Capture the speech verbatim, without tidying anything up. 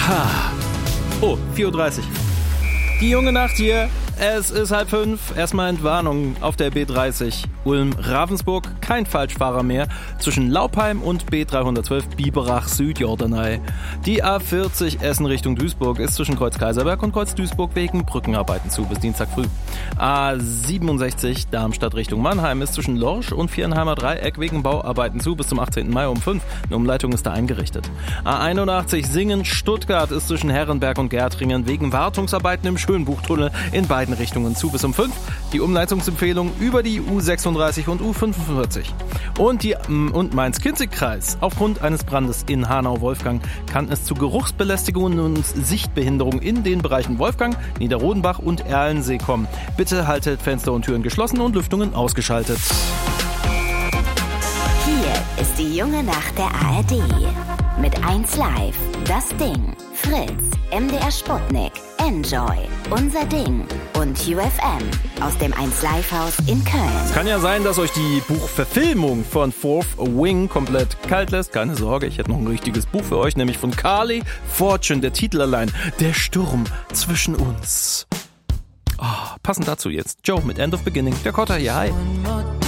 Ha. Oh, vier Uhr dreißig. Die junge Nacht hier. Es ist halb fünf. Erstmal Entwarnung auf der B dreißig. Ulm-Ravensburg, kein Falschfahrer mehr. Zwischen Laupheim und B dreihundertzwölf Biberach-Südjordanei. Die A vierzig Essen Richtung Duisburg ist zwischen Kreuz Kaiserberg und Kreuz Duisburg wegen Brückenarbeiten zu bis Dienstag früh. A siebenundsechzig Darmstadt Richtung Mannheim ist zwischen Lorsch und Viernheimer Dreieck wegen Bauarbeiten zu bis zum achtzehnten Mai um fünf. Eine Umleitung ist da eingerichtet. A einundachtzig Singen-Stuttgart ist zwischen Herrenberg und Gärtringen wegen Wartungsarbeiten im Schönbuchtunnel in beiden Richtungen zu bis um fünf. Die Umleitungsempfehlung über die U sechsunddreißig und U fünfundvierzig. Und, die, und Mainz-Kinzig-Kreis. Aufgrund eines Brandes in Hanau-Wolfgang kann es zu Geruchsbelästigungen und Sichtbehinderung in den Bereichen Wolfgang, Niederrodenbach und Erlensee kommen. Bitte haltet Fenster und Türen geschlossen und Lüftungen ausgeschaltet. Hier ist die junge Nacht der A R D. Mit eins Live, das Ding, Fritz, M D R Sputnik, Enjoy, Unser Ding und U F M aus dem eins Live Haus in Köln. Es kann ja sein, dass euch die Buchverfilmung von Fourth Wing komplett kalt lässt. Keine Sorge, ich hätte noch ein richtiges Buch für euch, nämlich von Carly Fortune, der Titel allein, Der Sturm zwischen uns. Oh, passend dazu jetzt Joe mit End of Beginning. Der Kotter hier, hi.